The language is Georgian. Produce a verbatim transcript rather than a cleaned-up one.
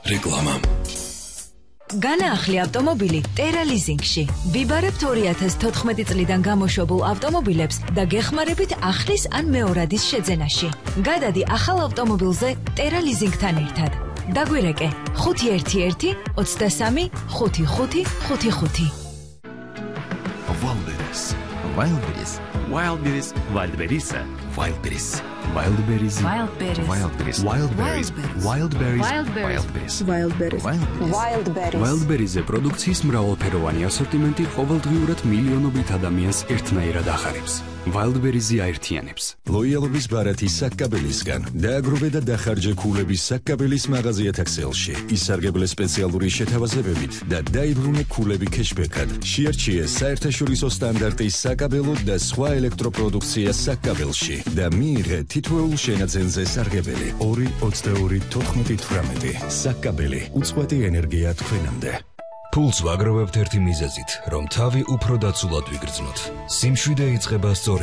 რეკლამა. განაახლი ავტომობილი ტერა ლიზინგში. ვიბარებთ ორი ათას თოთხმეტი წლიდან გამოშვებულ ავტომობილებს და გეხმარებით ახლის ან მეორადის შეძენაში. გადადი ახალ ავტომობილზე ტერა ლიზინგთან ერთად. დაგვირეკე ხუთი ერთი ერთი ოცდასამი ხუთი ხუთი ხუთი ხუთი. Wildberries. Wildberries. Wildberries. Wildberries. Wildberries. Wildberries. Wildberries. Wildberries. Wildberries. Wildberries. Wildberries. Wildberries. Wildberries. Wildberries-ზე პროდუქციის მრავალფეროვანი ასორტიმენტი ყოველდღიურად მილიონობით ადამიანს ერთნაირად ახარებს. Wildberries-ი აერთიანებს. ლოიალობის ბარათი საკკაბელისგან. დააგროვე და დახარჯე ქულების საკკაბელის მაღაზიათა ქსელში. ისარგებლე სპეციალური შეთავაზებებით და დაიბრუნე ქულები ქეშბექად. შეარჩიე საერთაშორისო სტანდარტის საკაბელო და სხვა ელექტროპროდუქცია საკკაბელში და მიიღე თითოეულ შენაძენზე სარგებელი. ორი ოცდაორი თოთხმეტი თვრამეტი. საკკაბელი უწყვეტი ენერგია თქვენამდე. Pulls ვაგროვებთ ერთი მიზეზით, რომ თავი უფრო დაცულად ვიგრძნოთ. სიმშვიდე იწყება სწორი